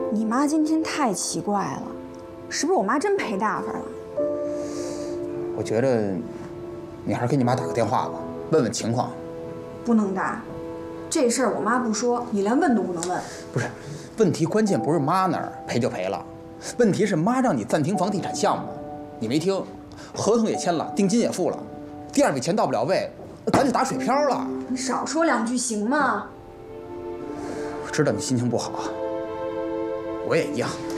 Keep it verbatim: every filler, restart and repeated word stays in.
你妈今天太奇怪了，是不是我妈真赔大发了？ 我觉得你还是给你妈打个电话吧，问问情况。 不能打，这事儿我妈不说，你连问都不能问。 不是，问题关键不是妈那儿赔就赔了，问题是妈让你暂停房地产项目，你没听，合同也签了，定金也付了，第二笔钱到不了位，咱就打水漂了。 你少说两句行吗？ 我知道你心情不好，我也一样。